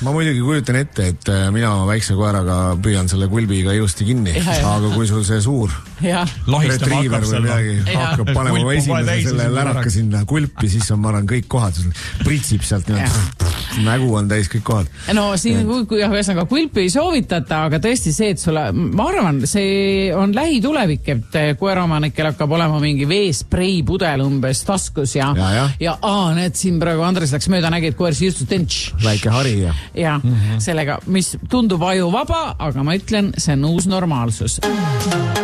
ma muidugi kujutan ette, et mina väikse koeraga püüan selle kulbiga ilusti kinni, aga kui sul see suur retriiver või midagi hakkab panema esimese selle läraka sinna kulpi, siis on, ma arvan, kõik kohad, pritsib sealt nägu on täis kõik kohad. No siin, kui ühesõnaga kulpi ei soovitata, aga tõesti see, et sulle, ma arvan, see on lähitulevik, et koeraomanikel hakkab olema mingi veesprei pudel umbes taskus ja need siin praegu Andres läks mööda, nägi, et koer siistus väike hari ja sellega, mis tundub ajuvaba, aga ma ütlen, see on uus normaalsus.